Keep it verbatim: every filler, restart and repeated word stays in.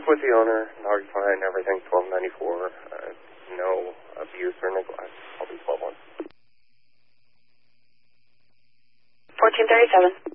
with the owner, dog fine, everything, twelve ninety-four. Uh, no abuse or neglect. I'll be twelve one. fourteen thirty-seven.